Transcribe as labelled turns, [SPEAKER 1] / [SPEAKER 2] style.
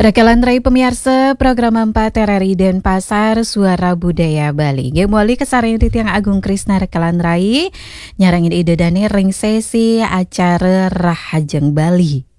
[SPEAKER 1] Rekalan Rai pemirsa program 4 RRI Denpasar Suara Budaya Bali. Gemwali kesareng di Tiang Agung Krisna Rekalan Rai nyarangin ide dane ring sesi acara Rahajeng Bali.